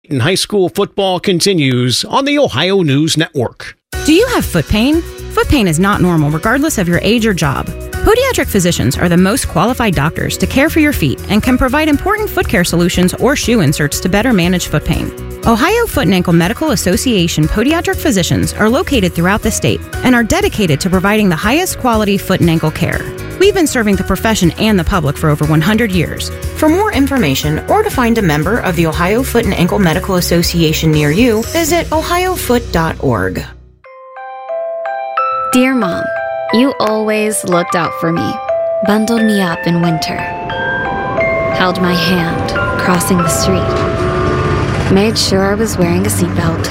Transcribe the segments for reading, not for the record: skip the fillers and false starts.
And high school football continues on the Ohio News Network. Do you have foot pain? Foot pain is not normal regardless of your age or job. Podiatric physicians are the most qualified doctors to care for your feet and can provide important foot care solutions or shoe inserts to better manage foot pain. Ohio Foot and Ankle Medical Association podiatric physicians are located throughout the state and are dedicated to providing the highest quality foot and ankle care. We've been serving the profession and the public for over 100 years. For more information or to find a member of the Ohio Foot and Ankle Medical Association near you, visit ohiofoot.org. Dear Mom, you always looked out for me, bundled me up in winter, held my hand crossing the street, made sure I was wearing a seatbelt,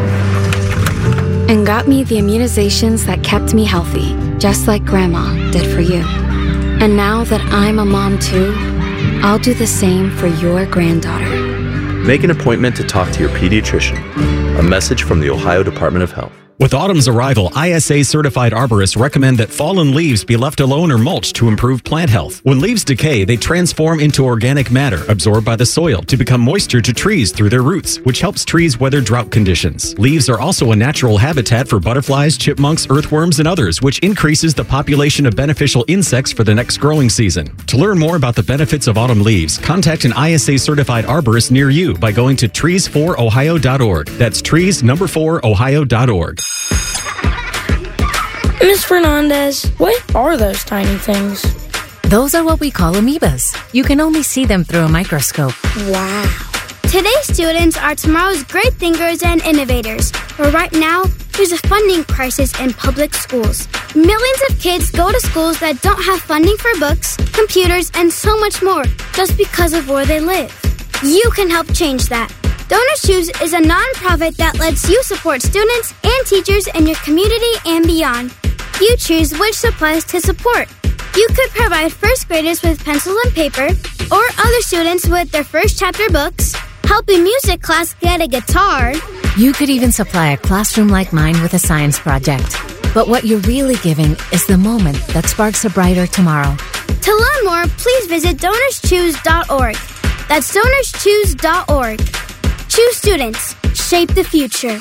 and got me the immunizations that kept me healthy, just like Grandma did for you. And now that I'm a mom too, I'll do the same for your granddaughter. Make an appointment to talk to your pediatrician. A message from the Ohio Department of Health. With autumn's arrival, ISA-certified arborists recommend that fallen leaves be left alone or mulched to improve plant health. When leaves decay, they transform into organic matter absorbed by the soil to become moisture to trees through their roots, which helps trees weather drought conditions. Leaves are also a natural habitat for butterflies, chipmunks, earthworms, and others, which increases the population of beneficial insects for the next growing season. To learn more about the benefits of autumn leaves, contact an ISA-certified arborist near you by going to trees4ohio.org. That's trees4ohio.org. Ms. Fernandez, what are those tiny things? Those are what we call amoebas. You can only see them through a microscope. Wow. Today's students are tomorrow's great thinkers and innovators. But right now, there's a funding crisis in public schools. Millions of kids go to schools that don't have funding for books, computers, and so much more just because of where they live. You can help change that. Donors Choose is a nonprofit that lets you support students and teachers in your community and beyond. You choose which supplies to support. You could provide first graders with pencils and paper, or other students with their first chapter books, help a music class get a guitar. You could even supply a classroom like mine with a science project. But what you're really giving is the moment that sparks a brighter tomorrow. To learn more, please visit DonorsChoose.org. That's DonorsChoose.org. Choose students. Shape the future.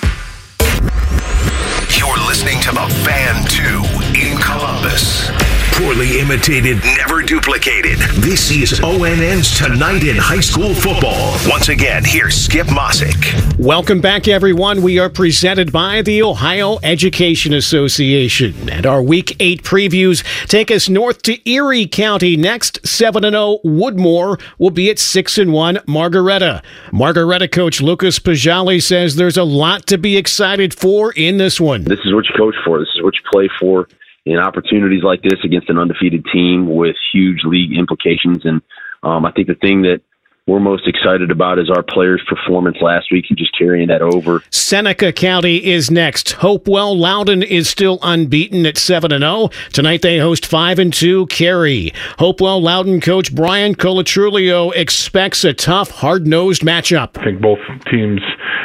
You're listening to The Fan 2 in Columbus. Poorly imitated, never duplicated. This is ONN's Tonight in High School Football. Once again, here's Skip Mossick. Welcome back, everyone. We are presented by the Ohio Education Association. And our Week 8 previews take us north to Erie County. Next, 7-0 Woodmore will be at 6-1 Margaretta. Margaretta coach Lucas Pajali says there's a lot to be excited for in this one. This is what you coach for. This is what you play for in opportunities like this against an undefeated team with huge league implications. And I think the thing that we're most excited about is our players' performance last week and just carrying that over. Seneca County is next. Hopewell Loudon is still unbeaten at 7-0. Tonight they host 5-2 Cary. Hopewell Loudon coach Brian Colatrulio expects a tough, hard-nosed matchup. I think both teams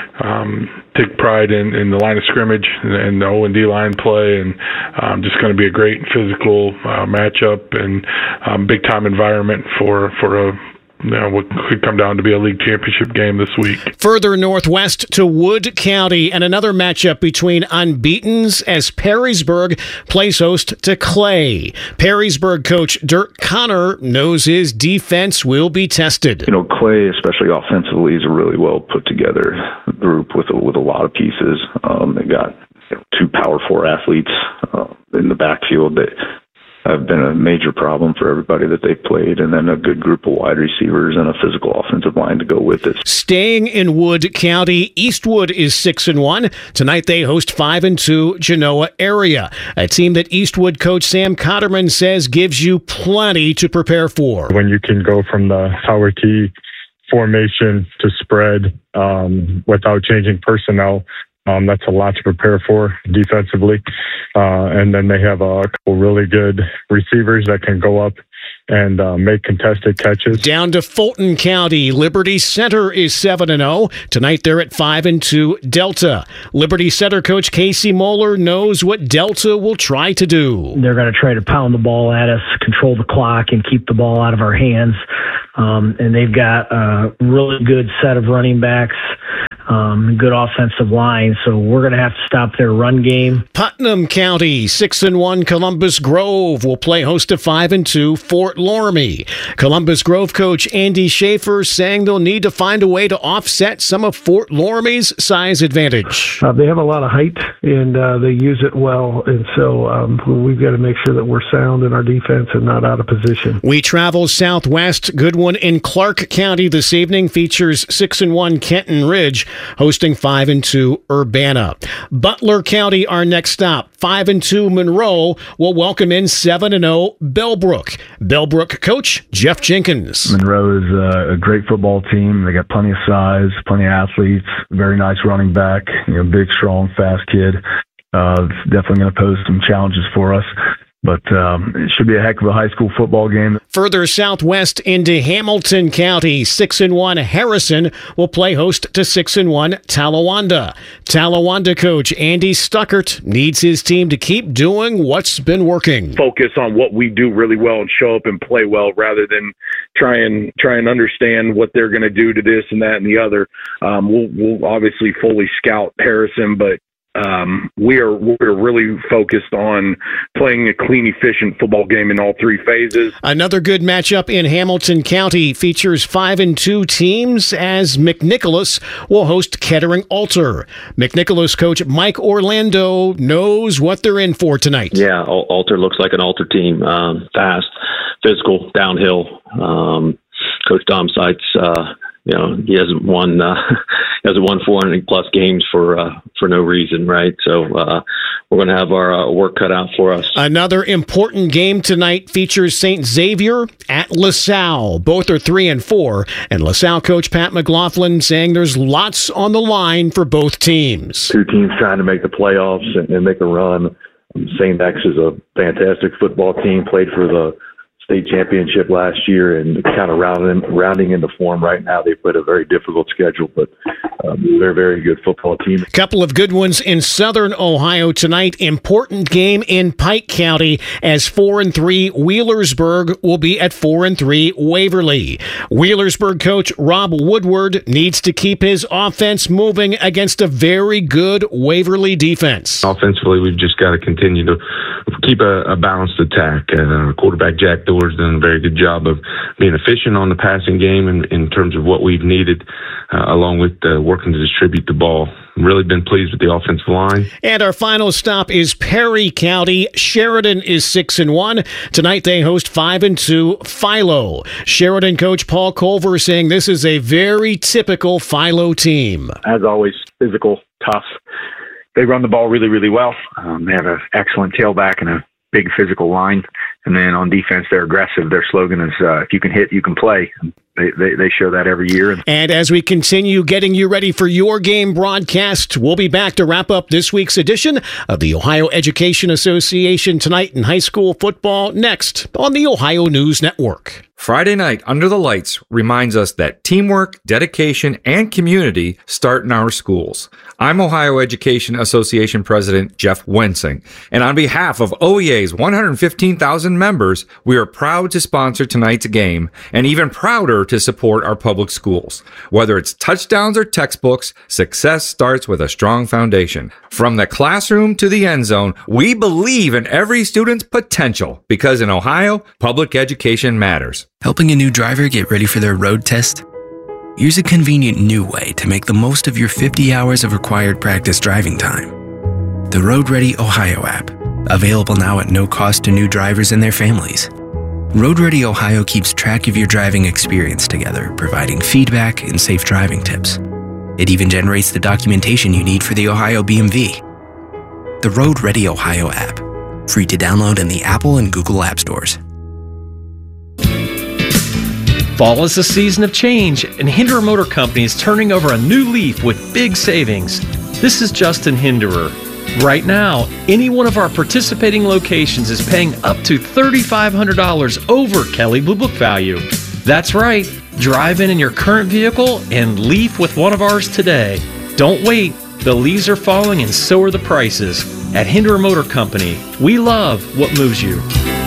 take pride in the line of scrimmage and the O&D line play, and just going to be a great physical matchup and big-time environment for what could come down to be a league championship game this week. Further northwest to Wood County, and another matchup between unbeatens as Perrysburg plays host to Clay. Perrysburg coach Dirk Connor knows his defense will be tested. You know, Clay, especially offensively, is a really well put together group with a lot of pieces. They got two Power 4 athletes in the backfield that have been a major problem for everybody that they've played, and then a good group of wide receivers and a physical offensive line to go with it. Staying in Wood County, Eastwood is 6-1. Tonight they host 5-2 Genoa area, a team that Eastwood coach Sam Cotterman says gives you plenty to prepare for. When you can go from the Howard T formation to spread without changing personnel, that's a lot to prepare for defensively. And then they have a couple really good receivers that can go up and make contested catches. Down to Fulton County, Liberty Center is 7-0. Tonight they're at 5-2 Delta. Liberty Center coach Casey Moeller knows what Delta will try to do. They're going to try to pound the ball at us, control the clock, and keep the ball out of our hands. And they've got a really good set of running backs, good offensive line, so we're going to have to stop their run game. Putnam County, 6-1 Columbus Grove will play host to 5-2 Fort Loramie. Columbus Grove coach Andy Schaefer saying they'll need to find a way to offset some of Fort Loramie's size advantage. They have a lot of height, and they use it well, and so we've got to make sure that we're sound in our defense and not out of position. We travel southwest. Good one in Clark County this evening. Features 6-1 Kenton Ridge hosting 5-2 Urbana. Butler County, our next stop. 5-2 Monroe will welcome in 7-0 Bellbrook. Bellbrook coach Jeff Jenkins. Monroe is a great football team. They got plenty of size, plenty of athletes, very nice running back, big, strong, fast kid. It's definitely going to pose some challenges for us. But it should be a heck of a high school football game. Further southwest into Hamilton County, 6-1 Harrison will play host to 6-1 Talawanda. Talawanda coach Andy Stuckert needs his team to keep doing what's been working. Focus on what we do really well and show up and play well rather than try and understand what they're going to do to this and that and the other. We'll obviously fully scout Harrison, but we're really focused on playing a clean, efficient football game in all three phases. Another good matchup in Hamilton County features 5-2 teams as McNicholas will host Kettering Alter. McNicholas coach Mike Orlando knows what they're in for tonight. Yeah, Alter looks like an Alter team. Fast, physical, downhill. Coach Dom Seitz, he hasn't won 400 plus games for no reason, right? So we're going to have our work cut out for us. Another important game tonight features St. Xavier at LaSalle. Both are 3-4, and LaSalle coach Pat McLaughlin saying there's lots on the line for both teams. Two teams trying to make the playoffs and make a run. St. X is a fantastic football team, played for the state championship last year and kind of rounding into form right now. They played a very difficult schedule, but they're a very good football team. Couple of good ones in Southern Ohio tonight. Important game in Pike County as 4-3 Wheelersburg will be at 4-3 Waverly. Wheelersburg coach Rob Woodward needs to keep his offense moving against a very good Waverly defense. Offensively, we've just got to continue to keep a balanced attack. Quarterback Jack Doerr's done a very good job of being efficient on the passing game in terms of what we've needed, along with working to distribute the ball. Really been pleased with the offensive line. And our final stop is Perry County. Sheridan is 6-1. Tonight they host 5-2 Philo. Sheridan coach Paul Culver saying this is a very typical Philo team. As always, physical, tough. They run the ball really, really well. They have an excellent tailback and a big physical line. And then on defense, they're aggressive. Their slogan is, if you can hit, you can play. They show that every year. And as we continue getting you ready for your game broadcast, we'll be back to wrap up this week's edition of the Ohio Education Association Tonight in High School Football next on the Ohio News Network. Friday night Under the Lights reminds us that teamwork, dedication, and community start in our schools. I'm Ohio Education Association President Jeff Wensing, and on behalf of OEA's 115,000 members, we are proud to sponsor tonight's game and even prouder to support our public schools. Whether it's touchdowns or textbooks, success starts with a strong foundation. From the classroom to the end zone, we believe in every student's potential because in Ohio, public education matters. Helping a new driver get ready for their road test? Use a convenient new way to make the most of your 50 hours of required practice driving time. The Road Ready Ohio app, available now at no cost to new drivers and their families. Road Ready Ohio keeps track of your driving experience together, providing feedback and safe driving tips. It even generates the documentation you need for the Ohio BMV. The Road Ready Ohio app, free to download in the Apple and Google App Stores. Fall is a season of change, and Hinderer Motor Company is turning over a new leaf with big savings. This is Justin Hinderer. Right now, any one of our participating locations is paying up to $3,500 over Kelley Blue Book value. That's right. Drive in your current vehicle and leave with one of ours today. Don't wait. The leaves are falling and so are the prices. At Hinderer Motor Company, we love what moves you.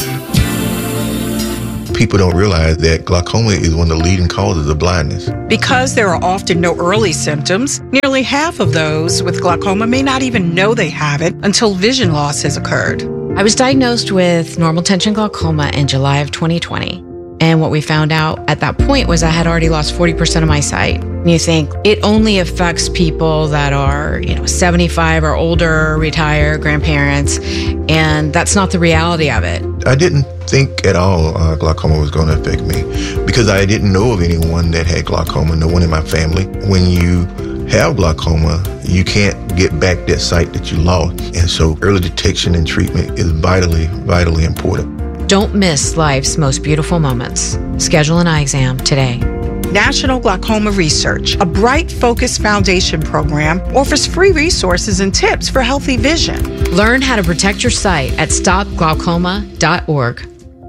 People don't realize that glaucoma is one of the leading causes of blindness. Because there are often no early symptoms, nearly half of those with glaucoma may not even know they have it until vision loss has occurred. I was diagnosed with normal tension glaucoma in July of 2020. And what we found out at that point was I had already lost 40% of my sight. And you think it only affects people that are, 75 or older, retired, grandparents, and that's not the reality of it. I didn't think at all glaucoma was going to affect me because I didn't know of anyone that had glaucoma, no one in my family. When you have glaucoma, you can't get back that sight that you lost. And so early detection and treatment is vitally, vitally important. Don't miss life's most beautiful moments. Schedule an eye exam today. National Glaucoma Research, a Bright Focus Foundation program, offers free resources and tips for healthy vision. Learn how to protect your sight at stopglaucoma.org.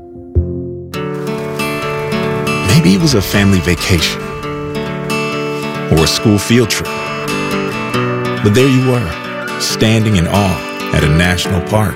Maybe it was a family vacation or a school field trip. But there you were, standing in awe at a national park.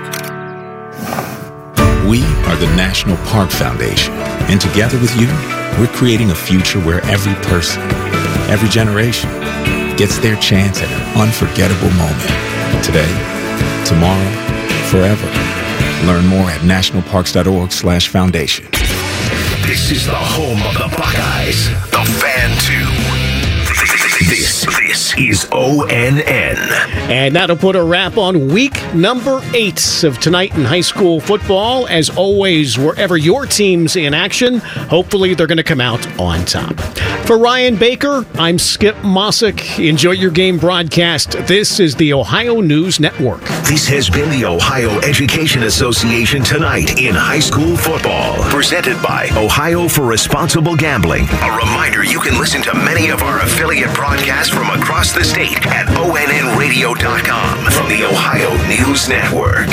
We are the National Park Foundation, and together with you, we're creating a future where every person, every generation, gets their chance at an unforgettable moment. Today, tomorrow, forever. Learn more at nationalparks.org/foundation. This is the home of the Buckeyes, the Fan 2. This is ONN. And that'll put a wrap on week number 8 of tonight in high school football. As always, wherever your team's in action, hopefully they're going to come out on top. For Ryan Baker, I'm Skip Mossick. Enjoy your game broadcast. This is the Ohio News Network. This has been the Ohio Education Association Tonight in High School Football. Presented by Ohio for Responsible Gambling. A reminder you can listen to many of our affiliate broadcasts from across the state at onnradio.com from the Ohio News Network.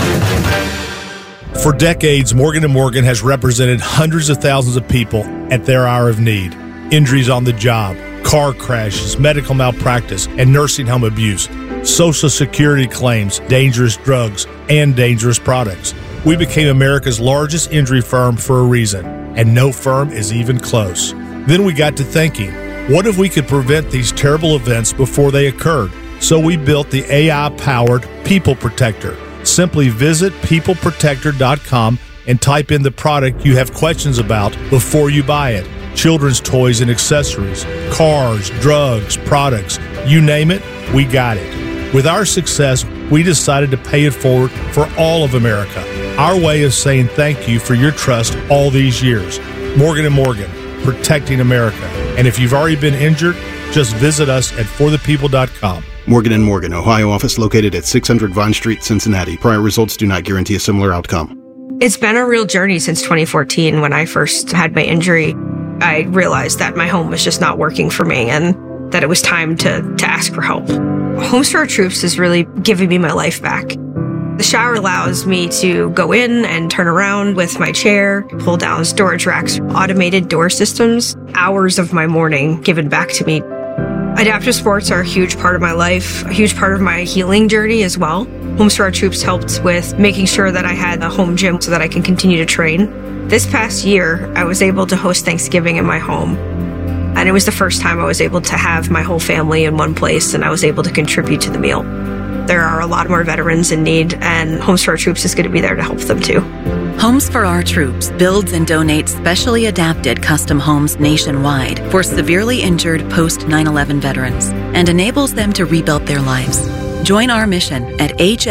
For decades, Morgan & Morgan has represented hundreds of thousands of people at their hour of need. Injuries on the job, car crashes, medical malpractice, and nursing home abuse, Social Security claims, dangerous drugs, and dangerous products. We became America's largest injury firm for a reason, and no firm is even close. Then we got to thinking, what if we could prevent these terrible events before they occurred? So we built the AI-powered People Protector. Simply visit peopleprotector.com and type in the product you have questions about before you buy it. Children's toys and accessories, cars, drugs, products, you name it, we got it. With our success, we decided to pay it forward for all of America. Our way of saying thank you for your trust all these years. Morgan & Morgan, protecting America. And if you've already been injured, just visit us at forthepeople.com. Morgan & Morgan, Ohio office located at 600 Vine Street, Cincinnati. Prior results do not guarantee a similar outcome. It's been a real journey since 2014. When I first had my injury, I realized that my home was just not working for me and that it was time to ask for help. Homes for Our Troops has really given me my life back. The shower allows me to go in and turn around with my chair, pull down storage racks, automated door systems, hours of my morning given back to me. Adaptive sports are a huge part of my life, a huge part of my healing journey as well. Homes for Our Troops helped with making sure that I had a home gym so that I can continue to train. This past year, I was able to host Thanksgiving in my home. And it was the first time I was able to have my whole family in one place and I was able to contribute to the meal. There are a lot more veterans in need, and Homes for Our Troops is going to be there to help them too. Homes for Our Troops builds and donates specially adapted custom homes nationwide for severely injured post-9/11 veterans and enables them to rebuild their lives. Join our mission at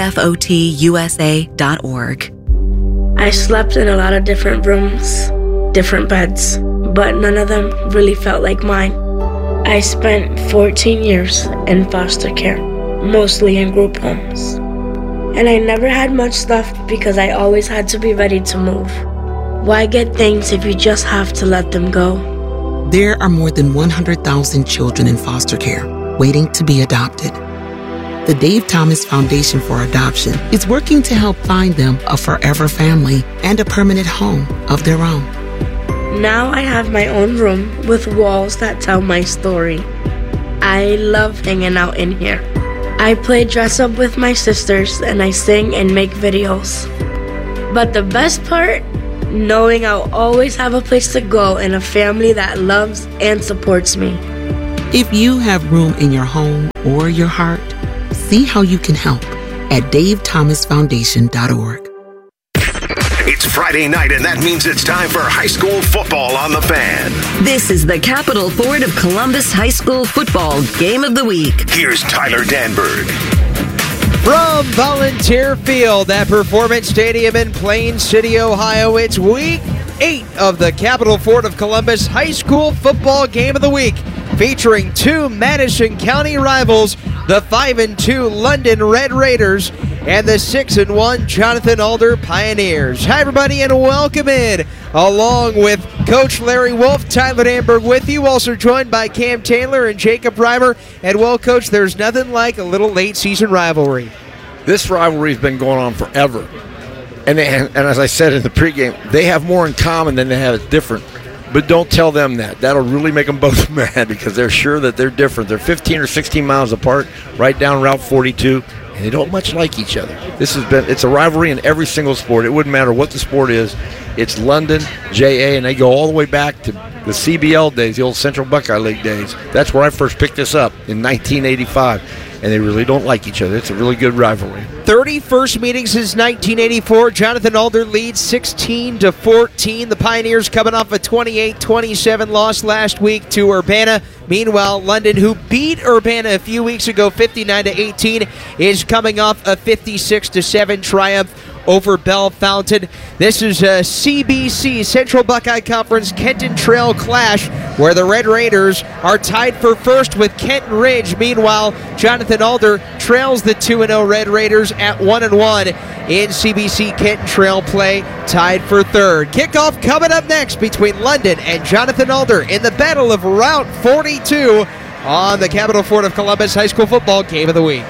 hfotusa.org. I slept in a lot of different rooms, different beds, but none of them really felt like mine. I spent 14 years in foster care, mostly in group homes. And I never had much stuff because I always had to be ready to move. Why get things if you just have to let them go? There are more than 100,000 children in foster care waiting to be adopted. The Dave Thomas Foundation for Adoption is working to help find them a forever family and a permanent home of their own. Now I have my own room with walls that tell my story. I love hanging out in here. I play dress up with my sisters and I sing and make videos. But the best part, knowing I'll always have a place to go and a family that loves and supports me. If you have room in your home or your heart, see how you can help at davethomasfoundation.org. It's Friday night, and that means it's time for high school football on the Fan. This is the Capital Ford of Columbus High School football game of the week. Here's Tyler Danberg. From Volunteer Field at Performance Stadium in Plain City, Ohio, it's week 8 of the Capital Ford of Columbus High School football game of the week, featuring two Madison County rivals, the 5-2 London Red Raiders and the 6-1 Jonathan Alder Pioneers. Hi, everybody, and welcome in. Along with Coach Larry Wolf, Tyler Danberg with you, also joined by Cam Taylor and Jacob Reimer. And, well, Coach, there's nothing like a little late-season rivalry. This rivalry's been going on forever. And as I said in the pregame, they have more in common than they have different. But don't tell them that. That'll really make them both mad because they're sure that they're different. They're 15 or 16 miles apart, right down Route 42, and they don't much like each other. It's a rivalry in every single sport. It wouldn't matter what the sport is. It's London, JA, and they go all the way back to the CBL days, the old Central Buckeye League days. That's where I first picked this up in 1985. And they really don't like each other. It's a really good rivalry. 31st meeting since 1984. Jonathan Alder leads 16-14. The Pioneers coming off a 28-27 loss last week to Urbana. Meanwhile, London, who beat Urbana a few weeks ago, 59-18, is coming off a 56-7 triumph over Bell Fountain. This is a CBC, Central Buckeye Conference Kenton Trail Clash, where the Red Raiders are tied for first with Kenton Ridge. Meanwhile, Jonathan Alder trails the 2-0 Red Raiders at 1-1 in CBC Kenton Trail play, tied for third. Kickoff coming up next between London and Jonathan Alder in the Battle of Route 42 on the Capital Ford of Columbus High School football game of the week.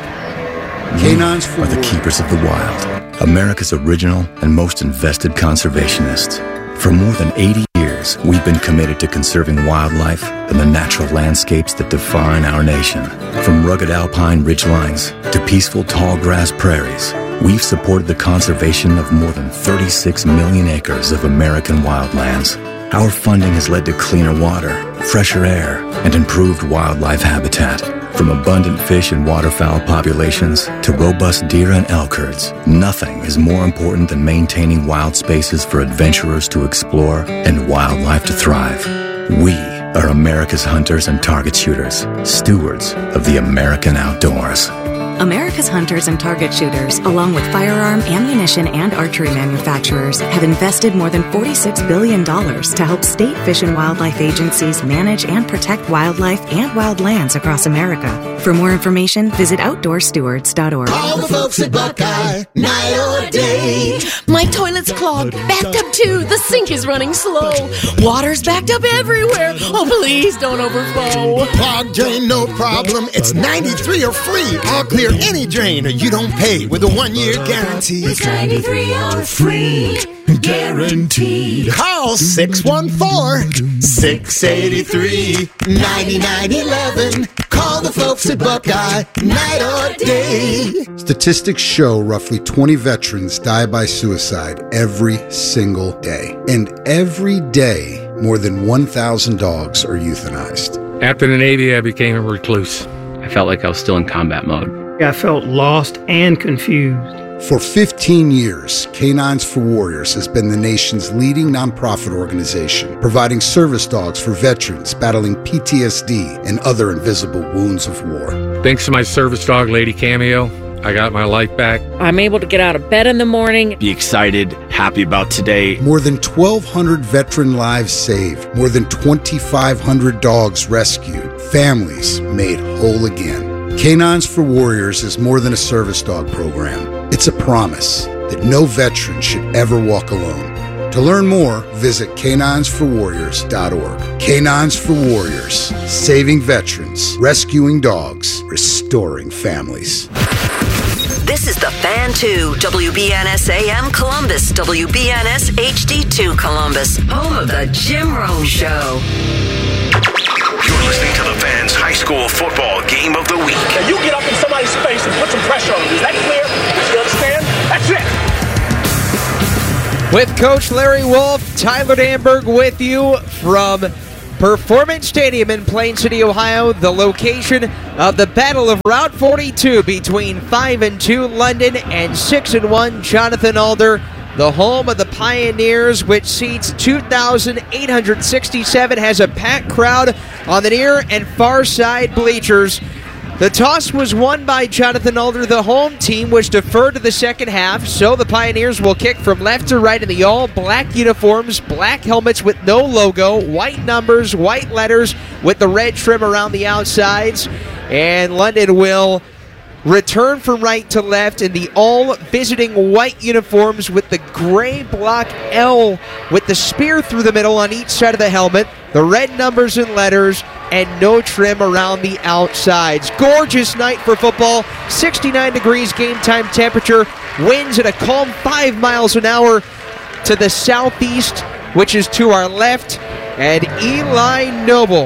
Canines are the keepers of the wild, America's original and most invested conservationists. For more than 80 years, we've been committed to conserving wildlife and the natural landscapes that define our nation. From rugged alpine ridgelines to peaceful tall grass prairies, we've supported the conservation of more than 36 million acres of American wildlands. Our funding has led to cleaner water, fresher air, and improved wildlife habitat. From abundant fish and waterfowl populations to robust deer and elk herds, nothing is more important than maintaining wild spaces for adventurers to explore and wildlife to thrive. We are America's hunters and target shooters, stewards of the American outdoors. America's hunters and target shooters, along with firearm, ammunition, and archery manufacturers, have invested more than $46 billion to help state fish and wildlife agencies manage and protect wildlife and wildlands across America. For more information, visit OutdoorStewards.org. All the folks at Buckeye, night or day. My toilet's clogged, backed up too. The sink is running slow. Water's backed up everywhere. Oh, please don't overflow. Clogged drain, no problem. It's 93 or free. I'll clear any drain or you don't pay with a 1-year guarantee. It's 93 or free. Guaranteed. Call 614-683-9911. Call the folks at Buckeye, night or day. Statistics show roughly 20 veterans die by suicide every single day. And every day, more than 1,000 dogs are euthanized. After the Navy, I became a recluse. I felt like I was still in combat mode. I felt lost and confused. For 15 years, Canines for Warriors has been the nation's leading nonprofit organization, providing service dogs for veterans battling PTSD and other invisible wounds of war. Thanks to my service dog, Lady Cameo, I got my life back. I'm able to get out of bed in the morning. Be excited, happy about today. More than 1,200 veteran lives saved, more than 2,500 dogs rescued, families made whole again. Canines for Warriors is more than a service dog program. It's a promise that no veteran should ever walk alone. To learn more, visit caninesforwarriors.org. Canines for Warriors, saving veterans, rescuing dogs, restoring families. This is the Fan 2, WBNS AM Columbus, WBNS HD2 Columbus, home of the Jim Rome Show. You're listening to the Fan's high school football game of the week. Now you get up in somebody's face and put some pressure on them. Is that clear? You understand? That's it. With Coach Larry Wolf, Tyler Danberg with you from Performance Stadium in Plain City, Ohio, the location of the Battle of Route 42 between 5-2 London and 6-1 Jonathan Alder, the home of the Pioneers, which seats 2,867, has a packed crowd on the near and far side bleachers. The toss was won by Jonathan Alder, the home team, which deferred to the second half, so the Pioneers will kick from left to right in the all-black uniforms, black helmets with no logo, white numbers, white letters with the red trim around the outsides, and London will return from right to left in the all-visiting white uniforms with the gray block L with the spear through the middle on each side of the helmet, the red numbers and letters, and no trim around the outsides. Gorgeous night for football. 69 degrees game time temperature. Winds at a calm 5 miles an hour to the southeast, which is to our left. And Eli Noble,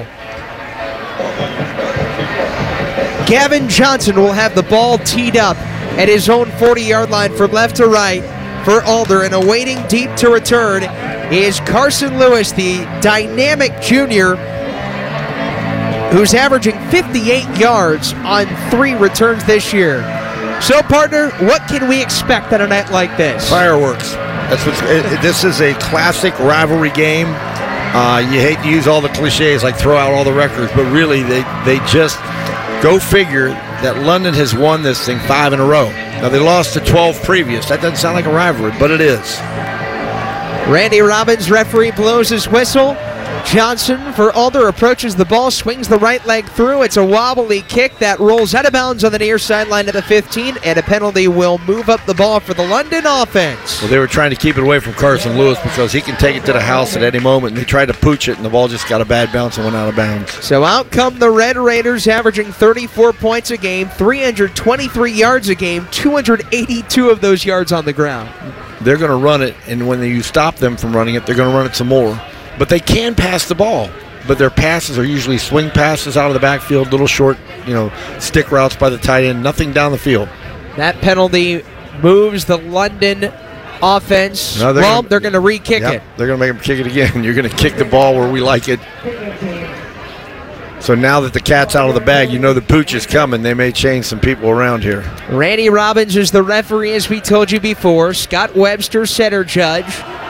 Gavin Johnson will have the ball teed up at his own 40-yard line from left to right for Alder, and awaiting deep to return is Carson Lewis, the dynamic junior who's averaging 58 yards on 3 returns this year. So, partner, what can we expect on a night like this? Fireworks. This is a classic rivalry game. You hate to use all the cliches like throw out all the records, but really they just go figure that London has won this thing 5 in a row. Now, they lost to 12 previous. That doesn't sound like a rivalry, but it is. Randy Robbins, referee, blows his whistle. Johnson for Alder approaches the ball, swings the right leg through. It's a wobbly kick that rolls out of bounds on the near sideline at the 15, and a penalty will move up the ball for the London offense. Well, they were trying to keep it away from Carson Lewis because he can take it to the house at any moment, and they tried to pooch it, and the ball just got a bad bounce and went out of bounds. So out come the Red Raiders, averaging 34 points a game, 323 yards a game, 282 of those yards on the ground. They're going to run it, and when you stop them from running it, they're going to run it some more. But they can pass the ball. But their passes are usually swing passes out of the backfield, little short, stick routes by the tight end, nothing down the field. That penalty moves the London offense. No, they're going to re-kick it. They're going to make them kick it again. You're going to kick the ball where we like it. So now that the cat's out of the bag, the pooch is coming. They may change some people around here. Randy Robbins is the referee, as we told you before. Scott Webster, center judge.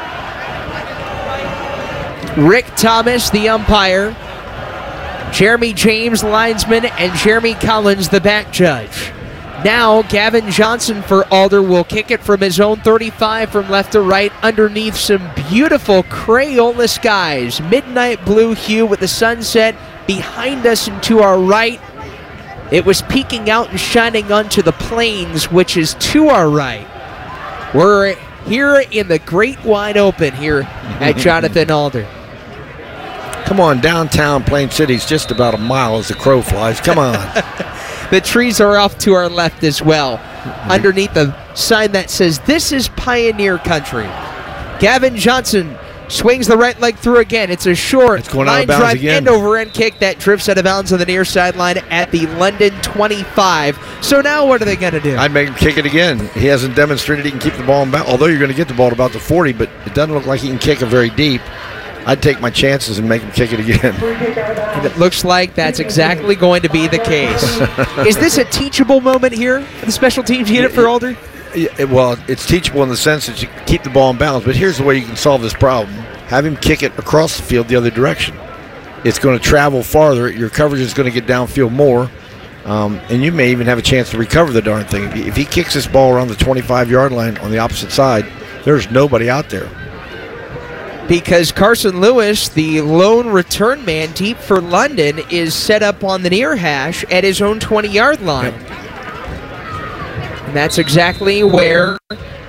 Rick Thomas, the umpire. Jeremy James, linesman, and Jeremy Collins, the back judge. Now, Gavin Johnson for Alder will kick it from his own 35 from left to right underneath some beautiful Crayola skies. Midnight blue hue with the sunset behind us and to our right. It was peeking out and shining onto the plains, which is to our right. We're here in the great wide open here at Jonathan Alder. Come on, downtown Plain City's just about a mile as the crow flies. Come on. The trees are off to our left as well, underneath a sign that says, "This is Pioneer Country." Gavin Johnson swings the right leg through again. It's a short line drive end over end kick that drifts out of bounds on the near sideline at the London 25. So now what are they going to do? I'd make him kick it again. He hasn't demonstrated he can keep the ball in bounds, although you're going to get the ball to about the 40, but it doesn't look like he can kick it very deep. I'd take my chances and make him kick it again. And it looks like that's exactly going to be the case. Is this a teachable moment here for the special teams unit for Alder? Well, it's teachable in the sense that you keep the ball in bounds, but here's the way you can solve this problem. Have him kick it across the field the other direction. It's going to travel farther. Your coverage is going to get downfield more, and you may even have a chance to recover the darn thing. If he kicks this ball around the 25-yard line on the opposite side, there's nobody out there. Because Carson Lewis, the lone return man deep for London, is set up on the near hash at his own 20-yard line. Yep. And that's exactly where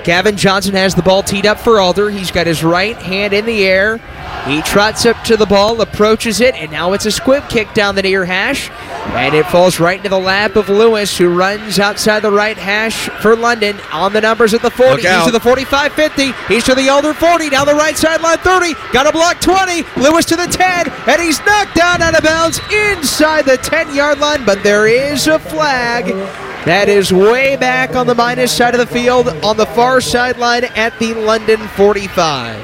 Gavin Johnson has the ball teed up for Alder. He's got his right hand in the air. He trots up to the ball, approaches it, and now it's a squib kick down the near hash. And it falls right into the lap of Lewis, who runs outside the right hash for London on the numbers at the 40. He's to the 45-50. He's to the Alder 40, down the right sideline 30. Got a block 20. Lewis to the 10, and he's knocked down out of bounds inside the 10-yard line, but there is a flag. That is way back on the minus side of the field on the far sideline at the London 45.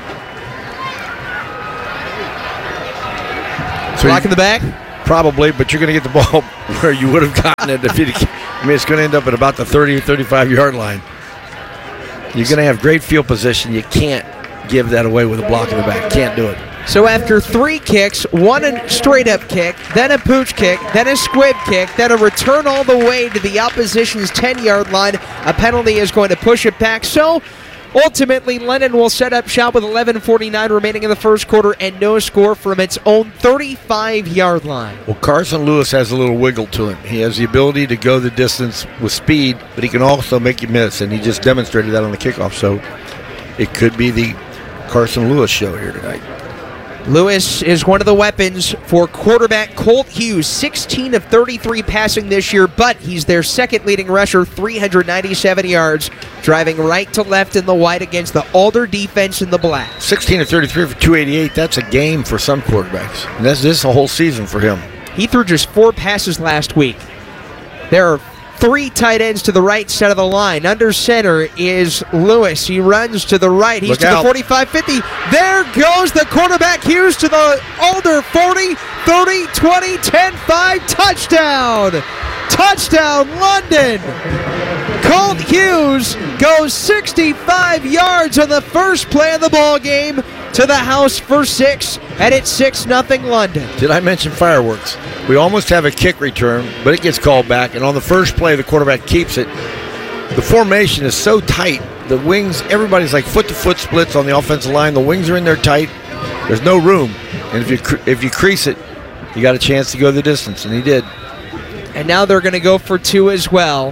Block in the back? Probably, but you're going to get the ball where you would have gotten it if it's going to end up at about the 30 or 35-yard line. You're going to have great field position. You can't give that away with a block in the back. Can't do it. So after 3 kicks, 1 a straight-up kick, then a pooch kick, then a squib kick, then a return all the way to the opposition's 10-yard line, a penalty is going to push it back. So ultimately, London will set up shop with 11:49 remaining in the first quarter and no score from its own 35-yard line. Well, Carson Lewis has a little wiggle to him. He has the ability to go the distance with speed, but he can also make you miss, and he just demonstrated that on the kickoff. So it could be the Carson Lewis show here tonight. Lewis is one of the weapons for quarterback Colt Hughes, 16 of 33 passing this year, but he's their second leading rusher, 397 yards, driving right to left in the white against the Alder defense in the black. 16 of 33 for 288, that's a game for some quarterbacks. And this is a whole season for him. He threw just 4 passes last week. There are 3 tight ends to the right side of the line. Under center is Lewis. He runs to the right. He's to the 45-50. There goes the quarterback Hughes to the Alder 40, 30, 20, 10, 5. Touchdown! Touchdown, London! Colt Hughes goes 65 yards on the first play of the ball game to the house for 6, and it's 6-0 London. Did I mention fireworks? We almost have a kick return, but it gets called back, and on the first play, the quarterback keeps it. The formation is so tight. The wings, everybody's like foot-to-foot splits on the offensive line. The wings are in there tight. There's no room, and if you crease it, you got a chance to go the distance, and he did. And now they're going to go for 2 as well.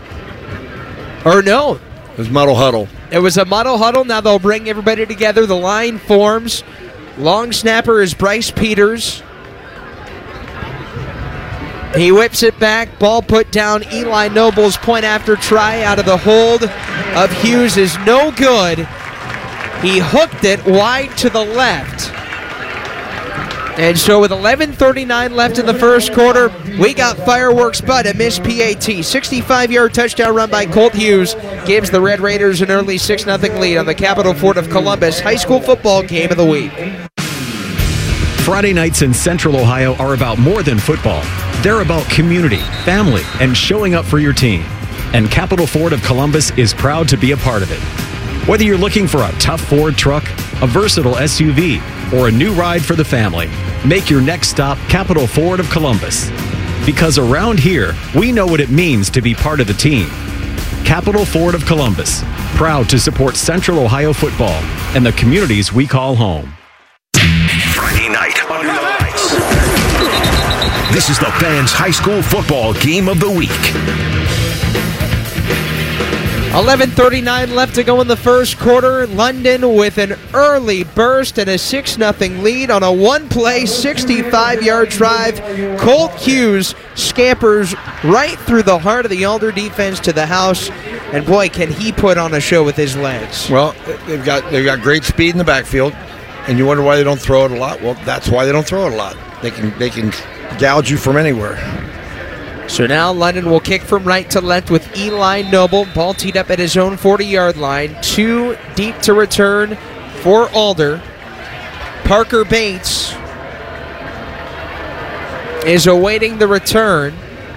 Or no. It was muddle huddle. It was a muddle huddle. Now they'll bring everybody together. The line forms. Long snapper is Bryce Peters. He whips it back. Ball put down. Eli Noble's point after try out of the hold of Hughes is no good. He hooked it wide to the left. And so with 11:39 left in the first quarter, we got fireworks, but a missed PAT. 65-yard touchdown run by Colt Hughes gives the Red Raiders an early 6-0 lead on the Capital Fort of Columbus high school football game of the week. Friday nights in Central Ohio are about more than football. They're about community, family, and showing up for your team. And Capital Ford of Columbus is proud to be a part of it. Whether you're looking for a tough Ford truck, a versatile SUV, or a new ride for the family, make your next stop Capital Ford of Columbus. Because around here, we know what it means to be part of the team. Capital Ford of Columbus, proud to support Central Ohio football and the communities we call home. Friday night under the lights. This is the Fans High School Football Game of the Week. 11:39 left to go in the first quarter. London with an early burst and a 6-0 lead on a one-play, 65-yard drive. Colt Hughes scampers right through the heart of the Alder defense to the house, and boy, can he put on a show with his legs. Well, they've got great speed in the backfield, and you wonder why they don't throw it a lot. Well, that's why they don't throw it a lot. They can gouge you from anywhere. So now London will kick from right to left with Eli Noble. Ball teed up at his own 40-yard line. 2 deep to return for Alder. Parker Bates is awaiting the return,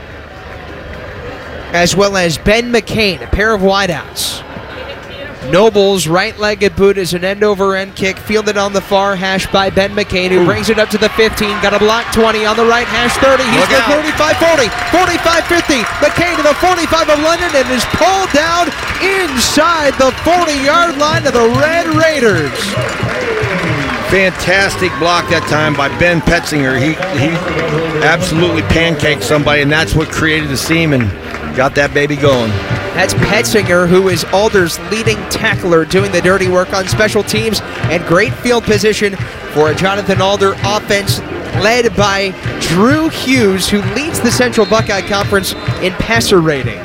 as well as Ben McCain, a pair of wideouts. Noble's right-legged boot is an end-over-end kick, fielded on the far hash by Ben McCain, who brings it up to the 15. Got a block 20 on the right hash 30. He's to 35-40, 45-50. McCain to the 45 of London and is pulled down inside the 40-yard line of the Red Raiders. Fantastic block that time by Ben Petzinger. He absolutely pancaked somebody, and that's what created the seam and got that baby going. That's Petzinger, who is Alder's leading tackler, doing the dirty work on special teams, and great field position for a Jonathan Alder offense led by Drew Hughes, who leads the Central Buckeye Conference in passer rating.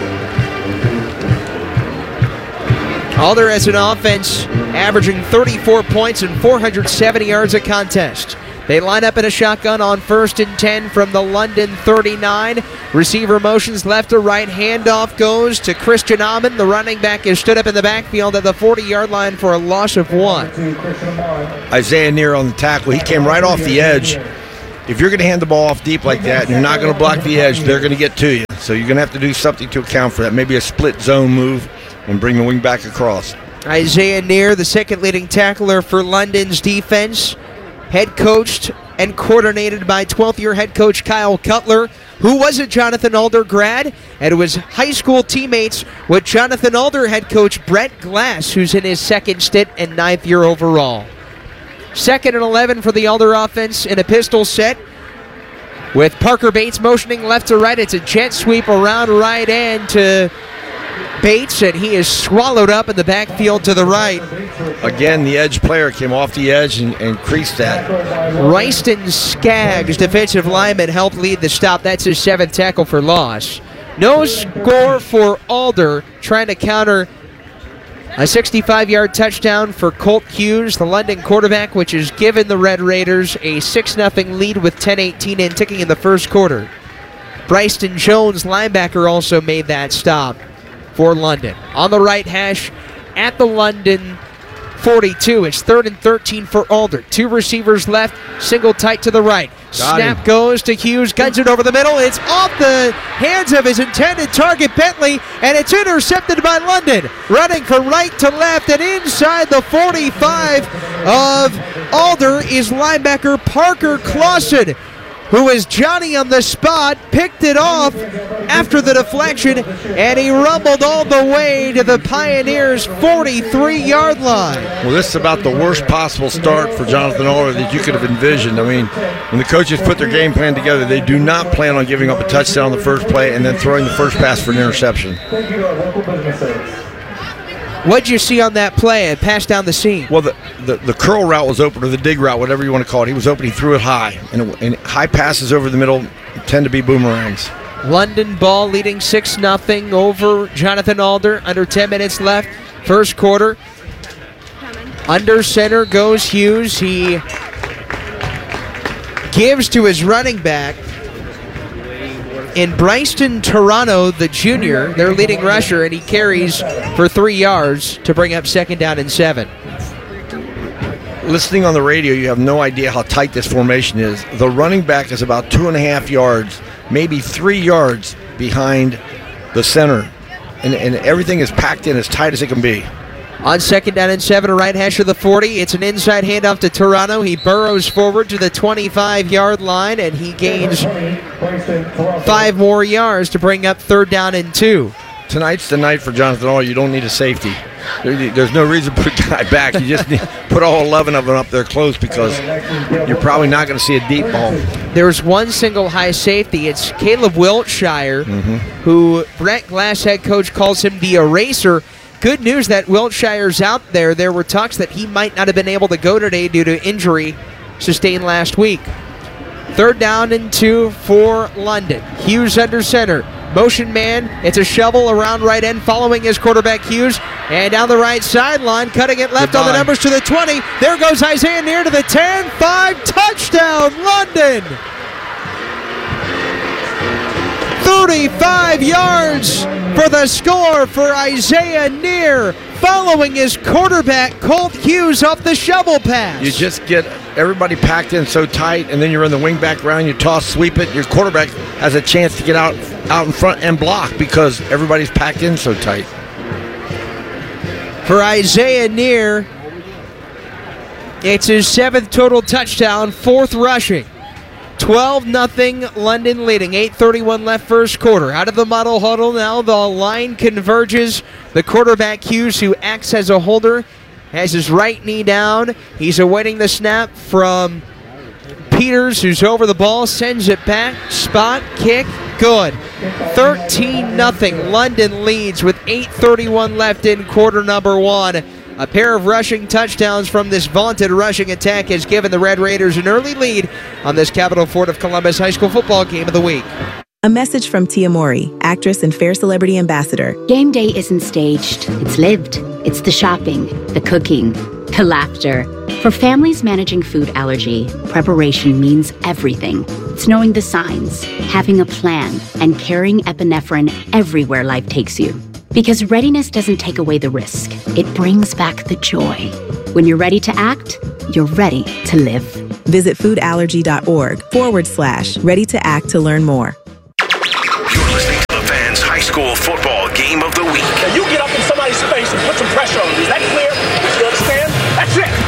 Alder as an offense averaging 34 points and 470 yards a contest. They line up in a shotgun on 1st and 10 from the London 39. Receiver motions left to right. Handoff goes to Christian Amon. The running back is stood up in the backfield at the 40-yard line for a loss of 1. Isaiah Neer on the tackle. He came right off the edge. If you're going to hand the ball off deep like that and you're not going to block the edge, they're going to get to you. So you're going to have to do something to account for that. Maybe a split zone move and bring the wing back across. Isaiah Neer, the second leading tackler for London's defense. Head coached and coordinated by 12th-year head coach Kyle Cutler, who was a Jonathan Alder grad and was high school teammates with Jonathan Alder head coach Brett Glass, who's in his second stint and 9th year overall. 2nd and 11 for the Alder offense in a pistol set, with Parker Bates motioning left to right. It's a jet sweep around right end to Bates, and he is swallowed up in the backfield to the right. Again, the edge player came off the edge and creased that. Ryston Skaggs, defensive lineman, helped lead the stop. That's his 7th tackle for loss. No score for Alder, trying to counter a 65-yard touchdown for Colt Hughes, the London quarterback, which has given the Red Raiders a 6-0 lead with 10:18 in ticking in the first quarter. Bryson Jones, linebacker, also made that stop for London. On the right hash at the London 42. It's 3rd and 13 for Alder. 2 receivers left, single tight to the right. Snap goes to Hughes, guns it over the middle. It's off the hands of his intended target, Bentley, and it's intercepted by London. Running from right to left and inside the 45 of Alder is linebacker Parker Clausen, who is Johnny on the spot, picked it off after the deflection, and he rumbled all the way to the Pioneers' 43-yard line. Well, this is about the worst possible start for Jonathan Alder that you could have envisioned. I mean, when the coaches put their game plan together, they do not plan on giving up a touchdown on the first play and then throwing the first pass for an interception. What'd you see on that play? It passed down the seam. Well, the curl route was open, or the dig route, whatever you want to call it. He was open. He threw it high. And high passes over the middle tend to be boomerangs. London ball leading 6-0 over Jonathan Alder. Under 10 minutes left. First quarter. Under center goes Hughes. He gives to his running back in Bryson Toronto, the junior, their leading rusher, and he carries for 3 yards to bring up 2nd down and 7. Listening on the radio, you have no idea how tight this formation is. The running back is about 2.5 yards, maybe 3 yards behind the center, and everything is packed in as tight as it can be. On 2nd down and 7, a right hash of the 40. It's an inside handoff to Toronto. He burrows forward to the 25-yard line, and he gains 5 more yards to bring up 3rd down and 2. Tonight's the night for Jonathan Alder. You don't need a safety. There's no reason to put a guy back. You just need to put all 11 of them up there close, because you're probably not going to see a deep ball. There's one single high safety. It's Caleb Wiltshire, who Brett Glass, head coach, calls him the eraser. Good news that Wiltshire's out there. There were talks that he might not have been able to go today due to injury sustained last week. 3rd down and 2 for London. Hughes under center. Motion man. It's a shovel around right end following his quarterback Hughes. And down the right sideline, cutting it left on the numbers to the 20. There goes Isaiah Neer to the 10. 5, touchdown, London! 35 yards for the score for Isaiah Neer, following his quarterback Colt Hughes off the shovel pass. You just get everybody packed in so tight, and then you run the wing back round, you toss, sweep it. Your quarterback has a chance to get out in front and block because everybody's packed in so tight. For Isaiah Neer, it's his 7th total touchdown, 4th rushing. 12-0 London leading. 8:31 left first quarter. Out of the model huddle now, the line converges. The quarterback Hughes, who acts as a holder, has his right knee down. He's awaiting the snap from Peters, who's over the ball, sends it back. Spot kick good. 13-0. London leads with 8:31 left in quarter number one. A pair of rushing touchdowns from this vaunted rushing attack has given the Red Raiders an early lead on this Capital Ford of Columbus High School football game of the week. A message from Tia Mori, actress and Fair Celebrity Ambassador. Game day isn't staged, it's lived. It's the shopping, the cooking, the laughter. For families managing food allergy, preparation means everything. It's knowing the signs, having a plan, and carrying epinephrine everywhere life takes you. Because readiness doesn't take away the risk, it brings back the joy. When you're ready to act, you're ready to live. Visit foodallergy.org/ready to act to learn more. You're listening to the Fans High School Football Game of the Week. Now you get up in somebody's face and put some pressure on them. Is that clear? You understand? That's it.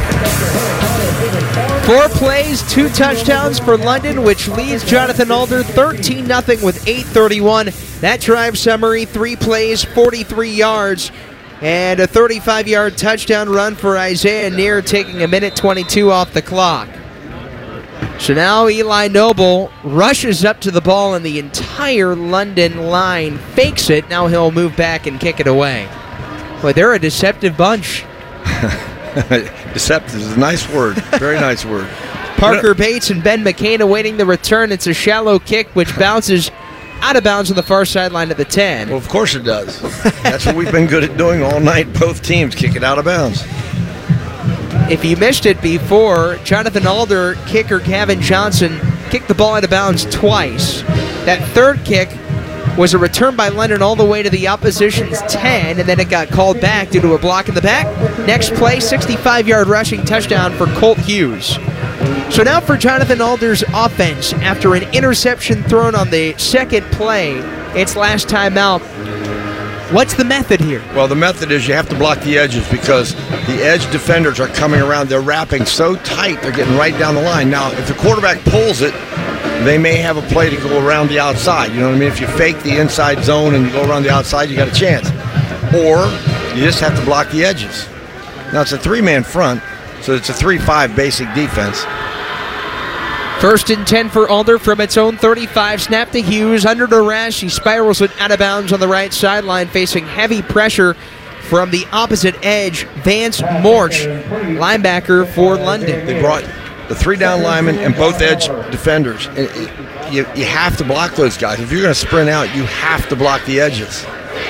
4 plays, 2 touchdowns for London, which leads Jonathan Alder 13-0 with 8:31. That drive summary, 3 plays, 43 yards, and a 35-yard touchdown run for Isaiah Neer, taking 1:22 off the clock. So now Eli Noble rushes up to the ball, and the entire London line fakes it. Now he'll move back and kick it away. Boy, they're a deceptive bunch. Deceptive is a nice word. Very nice word. Parker Bates and Ben McCain awaiting the return. It's a shallow kick which bounces out of bounds on the far sideline at the 10. Well, of course it does. That's what we've been good at doing all night. Both teams kick it out of bounds. If you missed it before, Jonathan Alder, kicker Gavin Johnson, kicked the ball out of bounds twice. That third kick was a return by London all the way to the opposition's 10, and then it got called back due to a block in the back. Next play, 65-yard rushing touchdown for Colt Hughes. So now for Jonathan Alder's offense, after an interception thrown on the second play, it's last time out. What's the method here? Well, the method is you have to block the edges because the edge defenders are coming around. They're wrapping so tight, they're getting right down the line. Now, if the quarterback pulls it, they may have a play to go around the outside. You know what I mean? If you fake the inside zone and you go around the outside, you got a chance. Or you just have to block the edges. Now, it's a 3-man front, so it's a 3-5 basic defense. 1st and 10 for Alder from its own 35. Snap to Hughes. Under duress, he spirals it out of bounds on the right sideline, facing heavy pressure from the opposite edge. Vance Morch, linebacker for London. They brought the 3-down linemen and both edge defenders. You have to block those guys. If you're going to sprint out, you have to block the edges.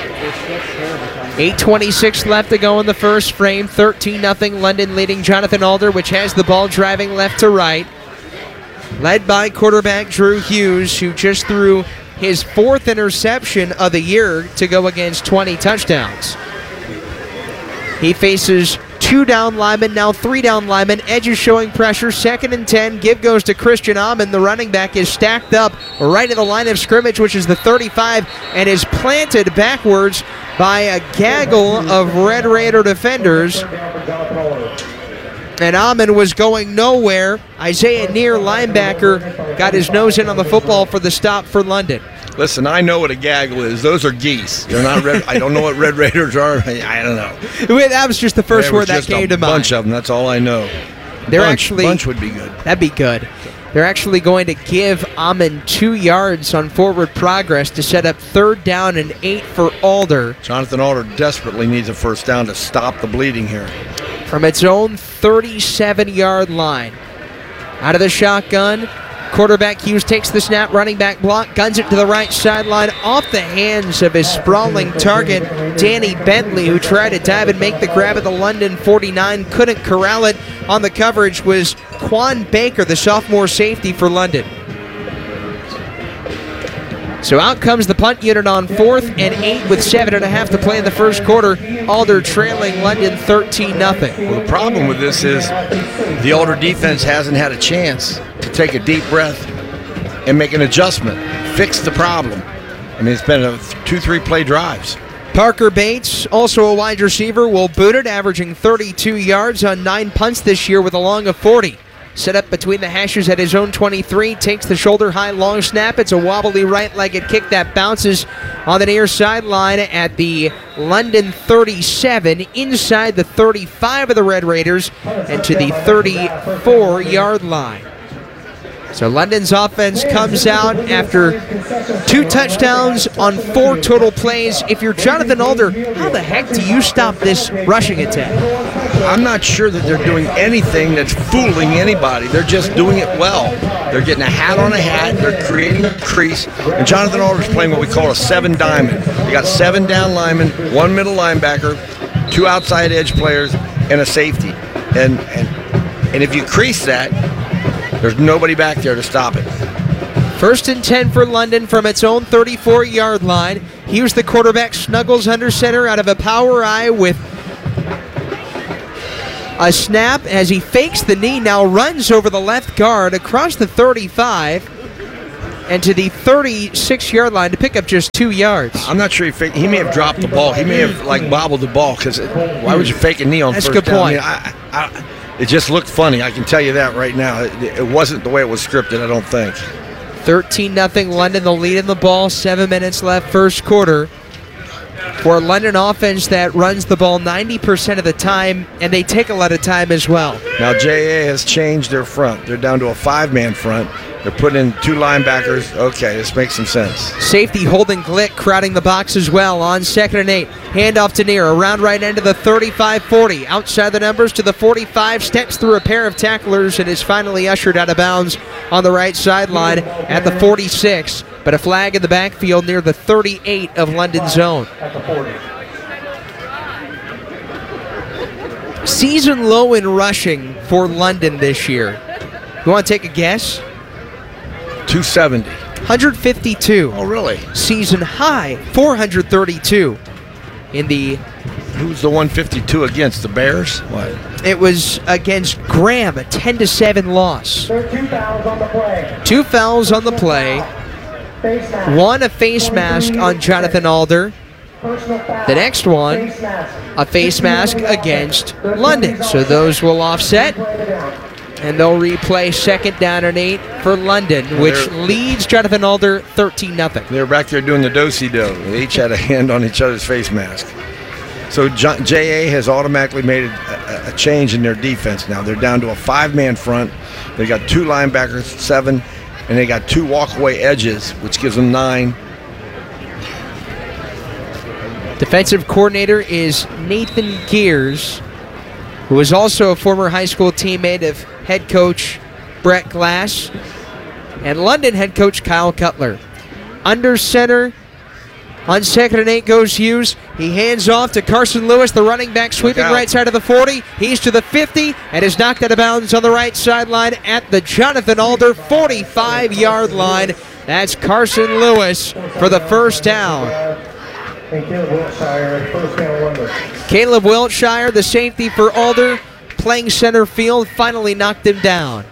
8:26 left to go in the first frame. 13-0 London leading Jonathan Alder, which has the ball driving left to right. Led by quarterback Drew Hughes, who just threw his 4th interception of the year to go against 20 touchdowns. He faces 2 down linemen, now 3 down linemen. Edges showing pressure. 2nd and 10. Give goes to Christian Amon. The running back is stacked up right at the line of scrimmage, which is the 35, and is planted backwards by a gaggle of Red Raider defenders. And Amon was going nowhere. Isaiah Neer, linebacker, got his nose in on the football for the stop for London. Listen, I know what a gaggle is. Those are geese. They're not red. I don't know what Red Raiders are. I don't know. That was just the first word that came to mind. A bunch of them. That's all I know. Bunch would be good. That'd be good. They're actually going to give Amon 2 yards on forward progress to set up 3rd down and 8 for Alder. Jonathan Alder desperately needs a 1st down to stop the bleeding here. From its own 37-yard line. Out of the shotgun, quarterback Hughes takes the snap, running back block, guns it to the right sideline off the hands of his sprawling target, Danny Bentley, who tried to dive and make the grab at the London 49, couldn't corral it. On the coverage was Quan Baker, the sophomore safety for London. So out comes the punt unit on 4th and 8 with 7.5 to play in the first quarter. Alder trailing London 13-0. Well, the problem with this is the Alder defense hasn't had a chance to take a deep breath and make an adjustment, fix the problem. I mean, it's been 2-3 play drives. Parker Bates, also a wide receiver, will boot it, averaging 32 yards on 9 punts this year with a long of 40. Set up between the hashes at his own 23, takes the shoulder-high long snap. It's a wobbly right-legged kick that bounces on the near sideline at the London 37, inside the 35 of the Red Raiders, and to the 34-yard line. So London's offense comes out after 2 touchdowns on 4 total plays. If you're Jonathan Alder, how the heck do you stop this rushing attack? I'm not sure that they're doing anything that's fooling anybody. They're just doing it well. They're getting a hat on a hat. They're creating a crease. And Jonathan Alder's playing what we call a 7 diamond. You got 7 down linemen, 1 middle linebacker, 2 outside edge players, and a safety. And if you crease that, there's nobody back there to stop it. 1st and 10 for London from its own 34-yard line. Hughes, the quarterback, snuggles under center out of a power eye with a snap as he fakes the knee, now runs over the left guard across the 35 and to the 36-yard line to pick up just 2 yards. I'm not sure he may have dropped the ball. He may have bobbled the ball because why would you fake a knee on That's first a good point. down? I mean, it just looked funny. I can tell you that right now. It wasn't the way it was scripted, I don't think. 13-0 London, the lead in the ball. 7 minutes left, first quarter. For a London offense that runs the ball 90% of the time, and they take a lot of time as well. Now, JA has changed their front. They're down to a 5-man front. They're putting in 2 linebackers. Okay, this makes some sense. Safety Holden Glick crowding the box as well on 2nd and 8. Handoff to Neer, around right end of the 35-40. Outside the numbers to the 45, steps through a pair of tacklers and is finally ushered out of bounds on the right sideline at the 46. But a flag in the backfield near the 38 of London's zone. Season low in rushing for London this year. You want to take a guess? 270. 152. Oh, really? Season high, 432 in the... Who's the 152 against? The Bears? What? It was against Graham, a 10-7 loss. 2 fouls on the play. 2 fouls on the play. 1 a face mask on Jonathan Alder. The next one, a face mask against London. So those will offset. And they'll replay 2nd down and 8 for London, which leads Jonathan Alder 13-0. They're back there doing the do-si-do. They each had a hand on each other's face mask. So JA has automatically made a change in their defense now. They're down to a 5-man front. They got 2 linebackers, 7, and they got 2 walkaway edges, which gives them 9. Defensive coordinator is Nathan Gears, who is also a former high school teammate of head coach Brett Glass and London head coach Kyle Cutler. Under center on 2nd and 8 goes Hughes. He hands off to Carson Lewis, the running back, sweeping right side of the 40. He's to the 50 and is knocked out of bounds on the right sideline at the Jonathan Alder 45-yard line. That's Carson Lewis for the first down. And Caleb Wiltshire, first down London. Caleb Wiltshire, the safety for Alder, playing center field, finally knocked him down.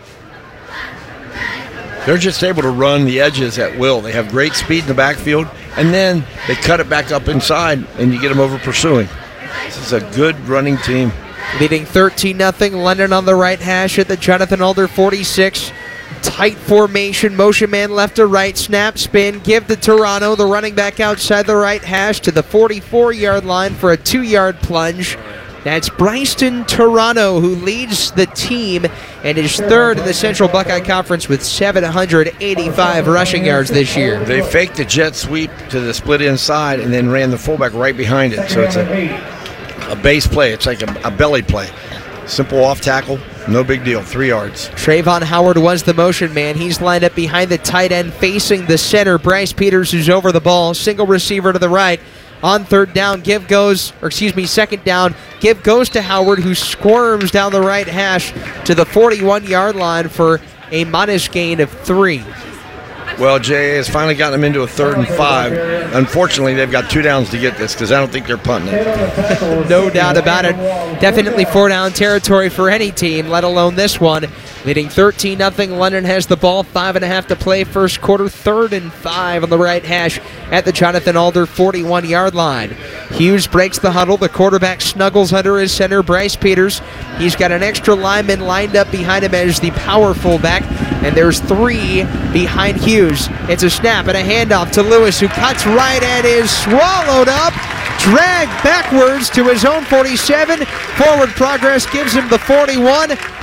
They're just able to run the edges at will. They have great speed in the backfield, and then they cut it back up inside, and you get them over pursuing. This is a good running team. Leading 13-0, London on the right hash at the Jonathan Alder 46. Tight formation, motion man left to right, snap, spin, give to Toronto, the running back outside the right hash to the 44-yard line for a 2-yard plunge. That's Bryson Toronto, who leads the team and is 3rd in the Central Buckeye Conference with 785 rushing yards this year. They faked the jet sweep to the split inside and then ran the fullback right behind it. So it's a base play. It's like a belly play. Simple off tackle, no big deal, 3 yards. Trayvon Howard was the motion man. He's lined up behind the tight end facing the center. Bryce Peters is over the ball. Single receiver to the right. On 3rd down, second down, give goes to Howard, who squirms down the right hash to the 41-yard line for a modest gain of 3. Well, Jay has finally gotten them into a 3rd and 5. Unfortunately, they've got 2 downs to get this because I don't think they're punting it. No doubt about it. Definitely 4-down territory for any team, let alone this one. Leading 13-0, London has the ball, 5.5 to play first quarter, 3rd and 5 on the right hash at the Jonathan Alder 41-yard line. Hughes breaks the huddle. The quarterback snuggles under his center, Bryce Peters. He's got an extra lineman lined up behind him as the power fullback, and there's 3 behind Hughes. It's a snap and a handoff to Lewis, who cuts right and is swallowed up, dragged backwards to his own 47. Forward progress gives him the 41.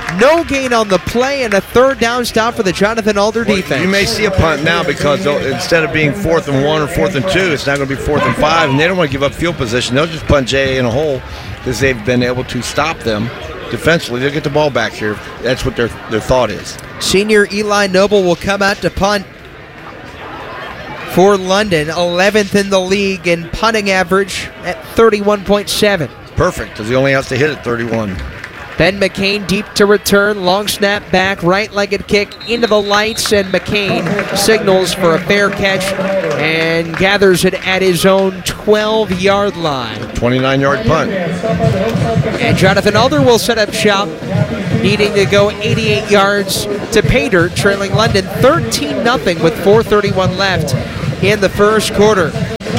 No gain on the play, and a third down stop for the Jonathan Alder defense. You may see a punt now because instead of being 4th and 1 or 4th and 2, it's now going to be 4th and 5, and they don't want to give up field position. They'll just punt JA in a hole because they've been able to stop them defensively. They'll get the ball back here. That's what their thought is. Senior Eli Noble will come out to punt for London, 11th in the league in punting average at 31.7. Perfect, because he only has to hit at 31. Ben McCain deep to return, long snap back, right-legged kick into the lights, and McCain signals for a fair catch and gathers it at his own 12-yard line. 29-yard punt. And Jonathan Alder will set up shop, needing to go 88 yards to pay dirt, trailing London 13-0 with 4:31 left in the first quarter.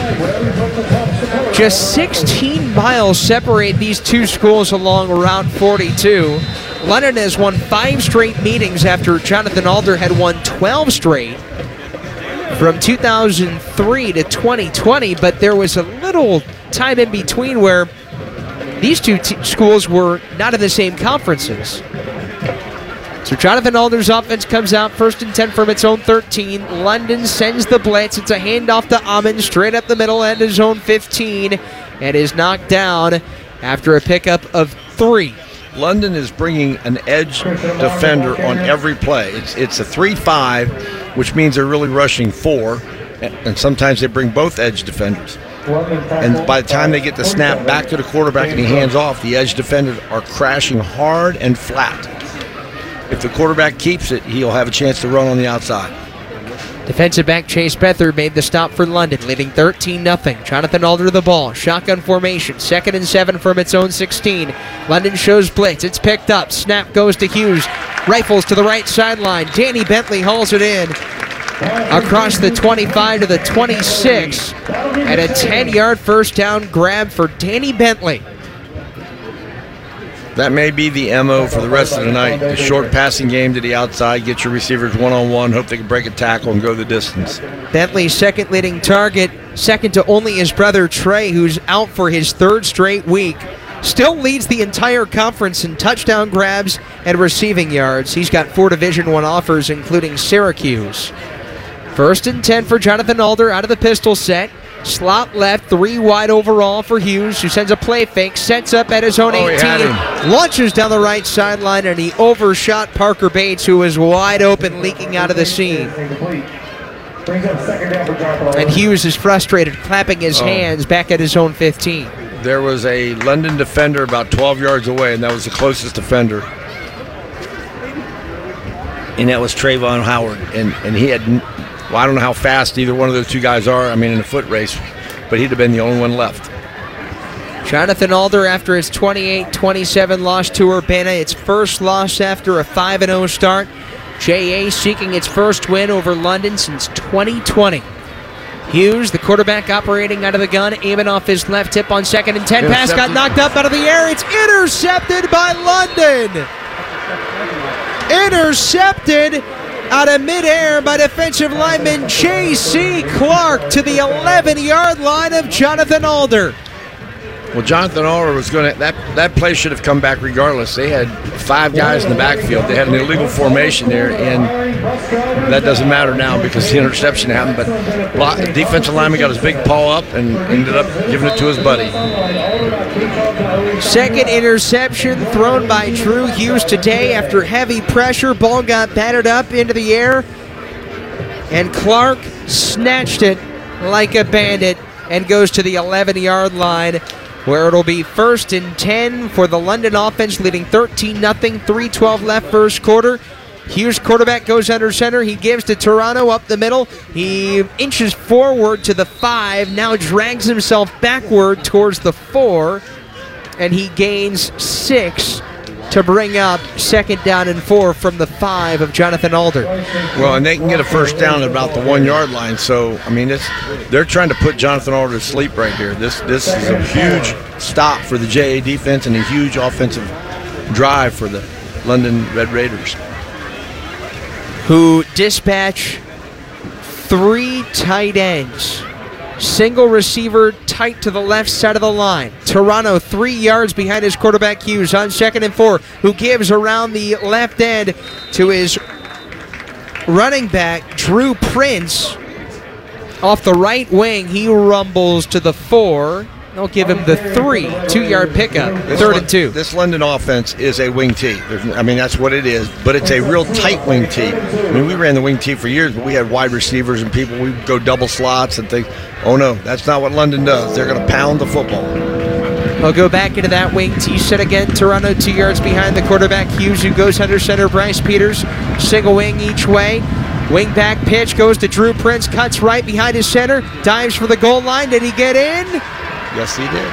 Just 16 miles separate these two schools along Route 42. London has won 5 straight meetings after Jonathan Alder had won 12 straight from 2003 to 2020, but there was a little time in between where these two schools were not in the same conferences. So Jonathan Alder's offense comes out 1st and 10 from its own 13. London sends the blitz. It's a handoff to Amon straight up the middle at his own 15 and is knocked down after a pickup of 3. London is bringing an edge defender on every play. It's a 3-5, which means they're really rushing 4, and sometimes they bring both edge defenders. And by the time they get the snap back to the quarterback and he hands off, the edge defenders are crashing hard and flat. If the quarterback keeps it, he'll have a chance to run on the outside. Defensive back Chase Beathard made the stop for London, leading 13-0. Jonathan Alder the ball. Shotgun formation. 2nd and 7 from its own 16. London shows blitz. It's picked up. Snap goes to Hughes. Rifles to the right sideline. Danny Bentley hauls it in across the 25 to the 26. And a 10-yard first down grab for Danny Bentley. That may be the MO for the rest of the night. A short passing game to the outside, get your receivers one-on-one, hope they can break a tackle and go the distance. Bentley's second leading target, second to only his brother Trey, who's out for his 3rd straight week. Still leads the entire conference in touchdown grabs and receiving yards. He's got 4 Division I offers, including Syracuse. 1st and 10 for Jonathan Alder out of the pistol set. Slot left, 3 wide overall for Hughes, who sends a play fake, sets up at his own 18, launches down the right sideline, and he overshot Parker Bates, who was wide open, leaking out of the seam. And Hughes is frustrated, clapping his hands back at his own 15. There was a London defender about 12 yards away, and that was the closest defender. And that was Trayvon Howard, and he had... Well, I don't know how fast either one of those two guys are, in a foot race, but he'd have been the only one left. Jonathan Alder, after his 28-27 loss to Urbana, its first loss after a 5-0 start. JA seeking its first win over London since 2020. Hughes, the quarterback operating out of the gun, aiming off his left hip on 2nd and 10. Pass got knocked up out of the air. It's intercepted by London. Intercepted out of midair by defensive lineman J.C. Clark to the 11-yard line of Jonathan Alder. Well, Jonathan Alder was going to... That play should have come back regardless. They had 5 guys in the backfield. They had an illegal formation there, and that doesn't matter now because the interception happened. But the defensive lineman got his big paw up and ended up giving it to his buddy. Second interception thrown by Drew Hughes today after heavy pressure. Ball got batted up into the air, and Clark snatched it like a bandit and goes to the 11-yard line, where it'll be 1st and 10 for the London offense, leading 13-0, 3:12 left first quarter. Hughes, quarterback, goes under center. He gives to Toronto up the middle. He inches forward to the 5, now drags himself backward towards the 4, and he gains 6 to bring up 2nd down and 4 from the 5 of Jonathan Alder. Well, and they can get a first down at about the 1-yard line. So, they're trying to put Jonathan Alder to sleep right here. This is a huge stop for the JA defense and a huge offensive drive for the London Red Raiders, who dispatch 3 tight ends Single receiver tight to the left side of the line. Toronto 3 yards behind his quarterback Hughes on 2nd and 4, who gives around the left end to his running back, Drew Prince. Off the right wing, he rumbles to the 4. They'll give him the 3, 2-yard pickup, 3rd and 2. This London offense is a wing tee. That's what it is, but it's a real tight wing tee. We ran the wing tee for years, but we had wide receivers and people, we'd go double slots and think, oh no, that's not what London does. They're going to pound the football. They'll go back into that wing tee set again. Toronto 2 yards behind the quarterback, Hughes, who goes under center. Bryce Peters, single wing each way. Wing back pitch goes to Drew Prince, cuts right behind his center, dives for the goal line. Did he get in? Yes, he did.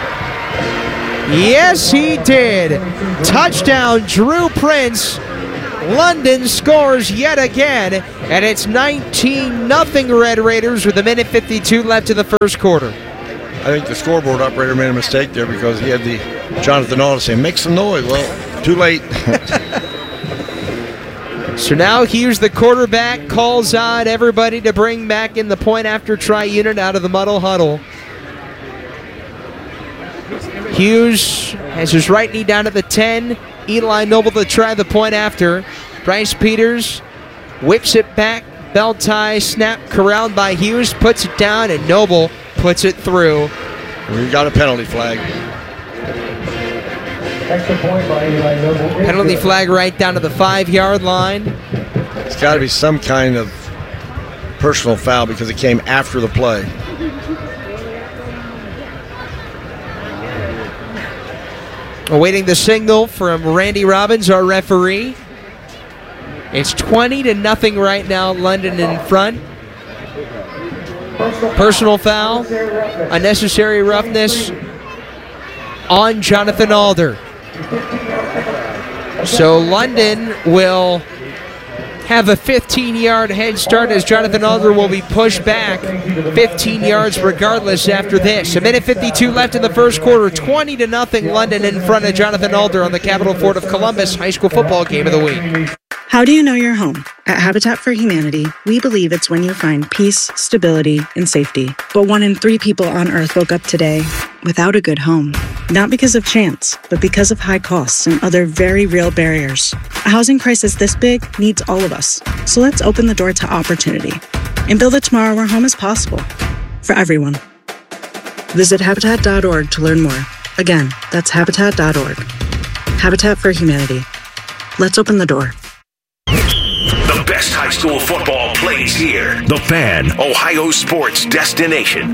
Yes, he did. Touchdown, Drew Prince. London scores yet again, and it's 19-0 Red Raiders with 1:52 left in the first quarter. I think the scoreboard operator made a mistake there because he had the Jonathan Alder saying, make some noise. Well, too late. So now Hughes, the quarterback, calls on everybody to bring back in the point after try unit out of the muddle huddle. Hughes has his right knee down at the 10. Eli Noble to try the point after. Bryce Peters whips it back. Belt tie, snap, corralled by Hughes, puts it down, and Noble puts it through. We got a penalty flag. Extra point by Eli Noble. Penalty flag right down to the 5-yard line. It's got to be some kind of personal foul because it came after the play. Awaiting the signal from Randy Robbins, our referee. It's 20-0 right now, London in front. Personal foul, unnecessary roughness on Jonathan Alder. So London will have a 15-yard head start as Jonathan Alder will be pushed back 15 yards regardless after this. 1:52 left in the first quarter. 20-0 London in front of Jonathan Alder on the Capital Ford of Columbus high school football game of the week. How do you know you're home? At Habitat for Humanity, we believe it's when you find peace, stability, and safety. But 1 in 3 people on Earth woke up today without a good home. Not because of chance, but because of high costs and other very real barriers. A housing crisis this big needs all of us. So let's open the door to opportunity and build a tomorrow where home is possible for everyone. Visit Habitat.org to learn more. Again, that's Habitat.org. Habitat for Humanity. Let's open the door. The best high school football plays here. The Fan, Ohio sports destination.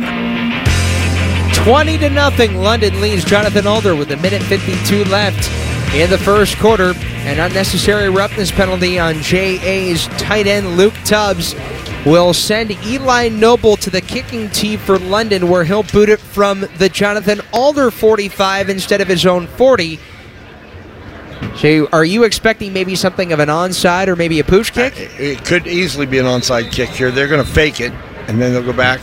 20-0, London leads Jonathan Alder with 1:52 left in the first quarter. An unnecessary roughness penalty on JA's tight end Luke Tubbs will send Eli Noble to the kicking tee for London, where he'll boot it from the Jonathan Alder 45 instead of his own 40. So are you expecting maybe something of an onside or maybe a pooch kick? It could easily be an onside kick here. They're going to fake it, and then they'll go back.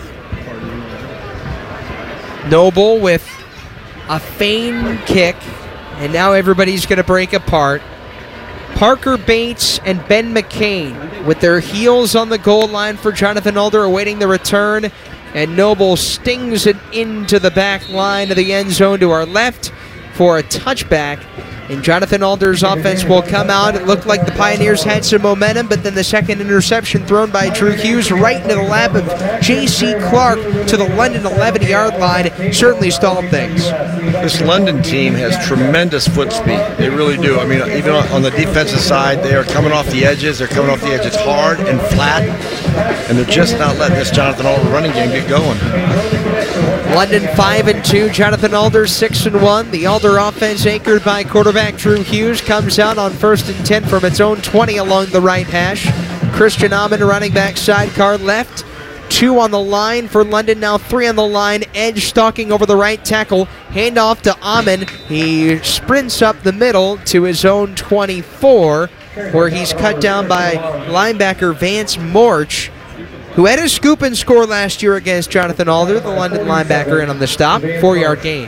Noble with a feign kick, and now everybody's going to break apart. Parker Bates and Ben McCain with their heels on the goal line for Jonathan Alder, awaiting the return, and Noble stings it into the back line of the end zone to our left for a touchback. And Jonathan Alder's offense will come out. It looked like the Pioneers had some momentum, but then the second interception thrown by Drew Hughes right into the lap of J.C. Clark to the London 11-yard line certainly stalled things. This London team has tremendous foot speed. They really do. I mean, even on the defensive side, they are coming off the edges. They're coming off the edges hard and flat, and they're just not letting this Jonathan Alder running game get going. London 5-2, Jonathan Alder 6-1. The Alder offense, anchored by quarterback Drew Hughes, comes out on 1st and 10 from its own 20 along the right hash. Christian Amon running back sidecar left. 2 on the line for London, now 3 on the line. Edge stalking over the right tackle. Handoff to Amon. He sprints up the middle to his own 24, where he's cut down by linebacker Vance Morch, who had a scoop and score last year against Jonathan Alder, the London linebacker, in on the stop. 4-yard gain.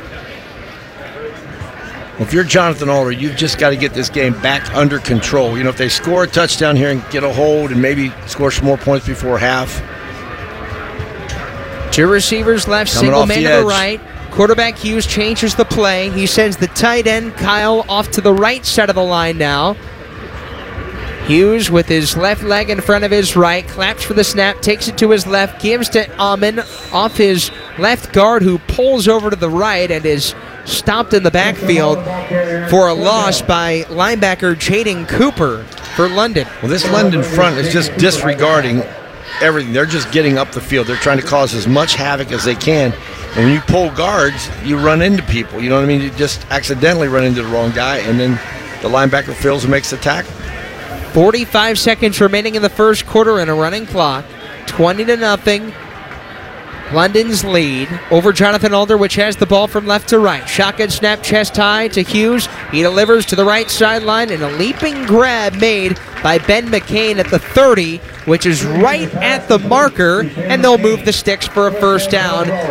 Well, if you're Jonathan Alder, you've just got to get this game back under control. You know, if they score a touchdown here and get a hold and maybe score some more points before half, Two receivers left, Coming single off man the to the edge. right. Quarterback Hughes changes the play. He sends the tight end, Kyle, off to the right side of the line now. Hughes with his left leg in front of his right, claps for the snap, takes it to his left, gives to Amon off his left guard, who pulls over to the right and is stopped in the backfield for a loss by linebacker Jaden Cooper for London. Well, this London front is just disregarding everything. They're just getting up the field. They're trying to cause as much havoc as they can. And when you pull guards, you run into people. You know what I mean? You just accidentally run into the wrong guy, and then the linebacker fills and makes the tackle. 45 seconds remaining in the first quarter and a running clock. 20-0. London's lead over Jonathan Alder, which has the ball from left to right. Shotgun snap, chest high to Hughes. He delivers to the right sideline, and a leaping grab made by Ben McCain at the 30, which is right at the marker, and they'll move the sticks for a first down